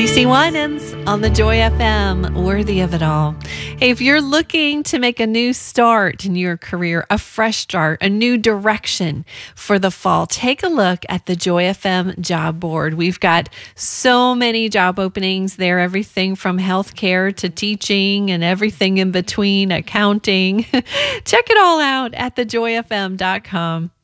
CeCe Winans on the Joy FM, worthy of it all. Hey, if you're looking to make a new start in your career, a fresh start, a new direction for the fall, take a look at the Joy FM job board. We've got so many job openings there, everything from healthcare to teaching and everything in between, accounting. Check it all out at thejoyfm.com.